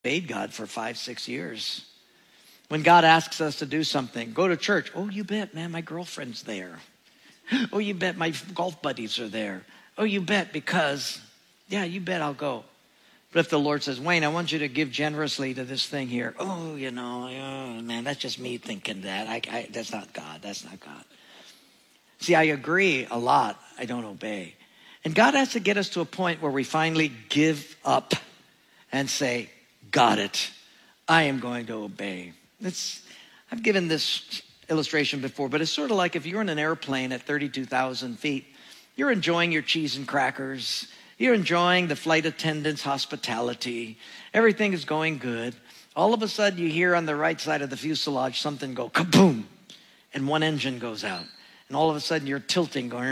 obeyed God for 5, 6 years. When God asks us to do something, go to church. Oh, you bet, man, my girlfriend's there. Oh, you bet, my golf buddies are there. Oh, you bet, because, yeah, you bet I'll go. But if the Lord says, Wayne, I want you to give generously to this thing here. Oh, man, that's just me thinking that. That's not God. That's not God. See, I agree a lot. I don't obey. And God has to get us to a point where we finally give up and say, got it. I am going to obey. I've given this illustration before, but it's sort of like if you're in an airplane at 32,000 feet, you're enjoying your cheese and crackers. You're enjoying the flight attendant's hospitality. Everything is going good. All of a sudden, you hear on the right side of the fuselage something go kaboom, and one engine goes out. And all of a sudden, you're tilting, going,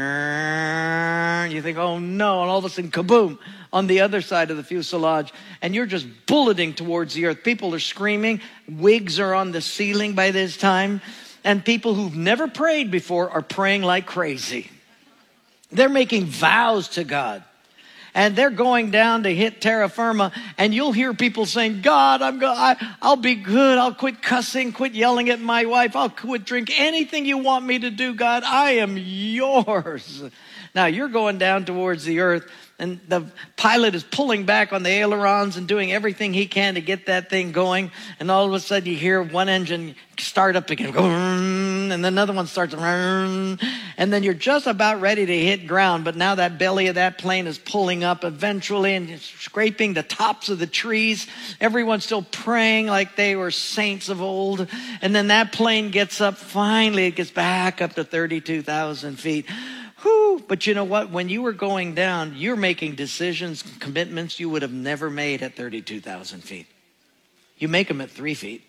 you think, oh no, and all of a sudden, kaboom, on the other side of the fuselage, and you're just bulleting towards the earth. People are screaming. Wigs are on the ceiling by this time. And people who've never prayed before are praying like crazy. They're making vows to God. And they're going down to hit terra firma, and you'll hear people saying, God, I'll be good. I'll quit cussing, quit yelling at my wife. I'll quit drinking. Anything you want me to do, God, I am yours. Now, you're going down towards the earth, and the pilot is pulling back on the ailerons and doing everything he can to get that thing going. And all of a sudden, you hear one engine start up again, and then another one starts, and then you're just about ready to hit ground. But now that belly of that plane is pulling up eventually and scraping the tops of the trees. Everyone's still praying like they were saints of old. And then that plane gets up. Finally, it gets back up to 32,000 feet. Whew. But you know what? When you were going down, you're making decisions, commitments you would have never made at 32,000 feet. You make them at 3 feet.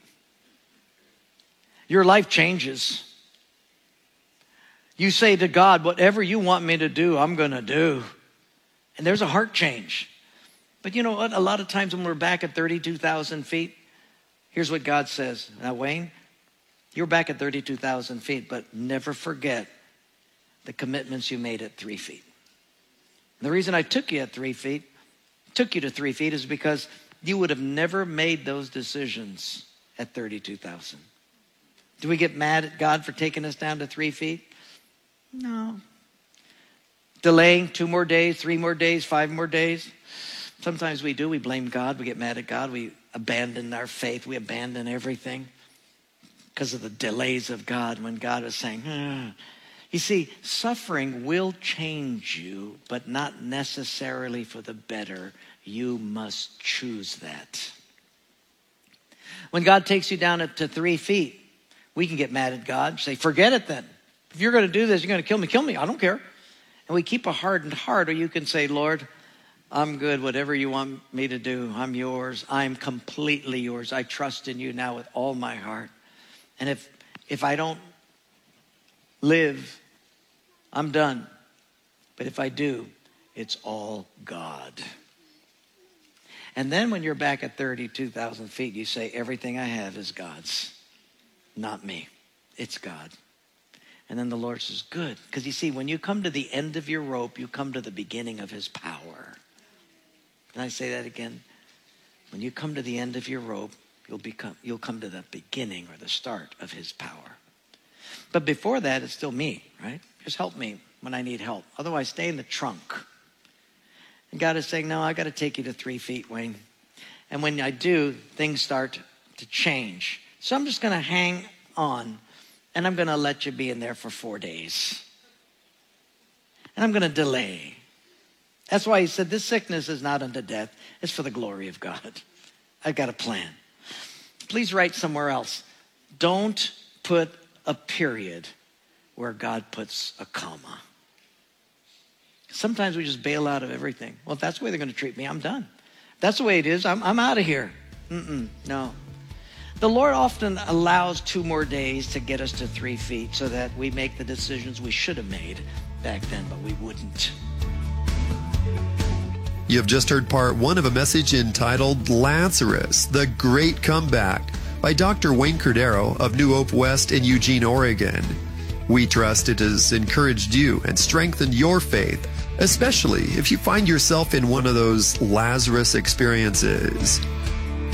Your life changes. You say to God, whatever you want me to do, I'm going to do. And there's a heart change. But you know what? A lot of times when we're back at 32,000 feet, here's what God says. Now, Wayne, you're back at 32,000 feet, but never forget the commitments you made at 3 feet. And the reason I took you to 3 feet is because you would have never made those decisions at 32,000. Do we get mad at God for taking us down to 3 feet? No. Delaying 2 more days, 3 more days, 5 more days. Sometimes we do. We blame God. We get mad at God. We abandon our faith. We abandon everything because of the delays of God when God is saying, You see, suffering will change you, but not necessarily for the better. You must choose that. When God takes you down to 3 feet, we can get mad at God, say, forget it then. If you're going to do this, you're going to kill me. I don't care. And we keep a hardened heart, or you can say, Lord, I'm good. Whatever you want me to do, I'm yours. I'm completely yours. I trust in you now with all my heart. And if I don't live, I'm done. But if I do, it's all God. And then when you're back at 32,000 feet, you say, everything I have is God's, not me. It's God. And then the Lord says, good. Because you see, when you come to the end of your rope, you come to the beginning of his power. Can I say that again? When you come to the end of your rope, you'll come to the beginning or the start of his power. But before that, it's still me, right? Just help me when I need help. Otherwise, stay in the trunk. And God is saying, no, I got to take you to 3 feet, Wayne. And when I do, things start to change. So I'm just going to hang on, and I'm going to let you be in there for 4 days. And I'm going to delay. That's why he said, this sickness is not unto death. It's for the glory of God. I've got a plan. Please write somewhere else. Don't put a period where God puts a comma. Sometimes we just bail out of everything. Well, if that's the way they're going to treat me, I'm done. If that's the way it is, I'm out of here. No. The Lord often allows 2 more days to get us to 3 feet so that we make the decisions we should have made back then, but we wouldn't. You have just heard part 1 of a message entitled Lazarus, the Great Comeback by Dr. Wayne Cordeiro of New Hope West in Eugene, Oregon. We trust it has encouraged you and strengthened your faith, especially if you find yourself in one of those Lazarus experiences.